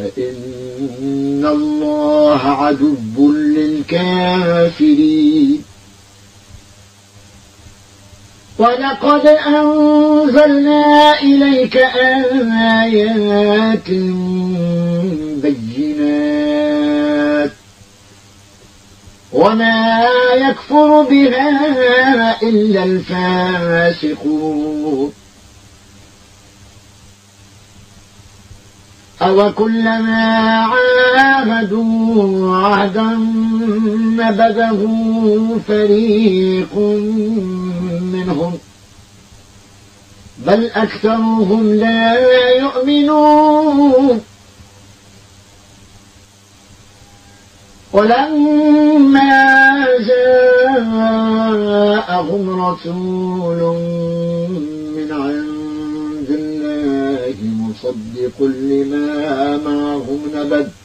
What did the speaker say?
فإن الله عدو للكافرين. ولقد أنزلنا إليك آيات بينات وما يكفر بها إلا الفاسقون. أوكلما عاهدوا عهدا نبذه فريق منهم بل أكثرهم لا يؤمنون. ولما جاءهم رسول من عند الله مصدق لما معهم نبذ